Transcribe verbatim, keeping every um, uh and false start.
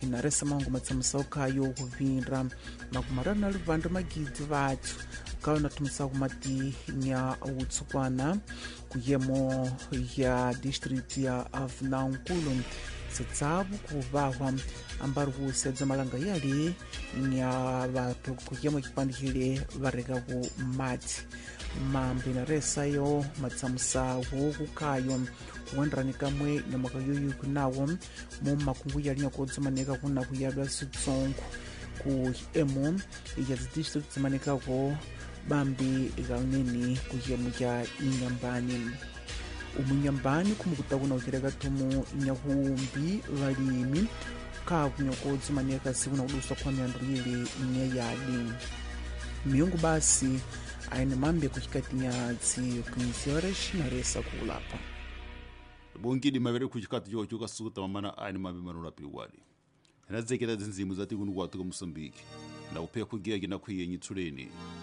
inaresa mangu matsamusa yo kuvinra makumara na luvandra magidzi vatu kawa natumisa kumati nya utsukwana kuyemo ya district ya Avnankulu setsabu kuvahwa ambari kusedza malanga yali nya vatu kuyemo kipandikile vareka ku mati mambe naresa yo matsamusa kukayo kuwendrani kamwe nyamwaka yoyu kunawo mu makungu yali nyakodzumaneka kuna kuyalwa sitsongo ku emu ya district zimaneka ko bambi gauneni kuyemu ya inyambani umunyambani kumukutakuna ukireka tumu nyahumbi valimi ka kunyakodzumaneka sikuna kudusa kwa miandulile ine yadi miyungu basi aine mambe kuchikatinya tsi kunisiyoreshi naresa kulapa bongidi mavere kuchikati jo chuka suta mamana aine mambe manura piwali nazekera zinzimu zati kunu kwatu ku Mozambique na upea kugiya gina kwiyenyi tureni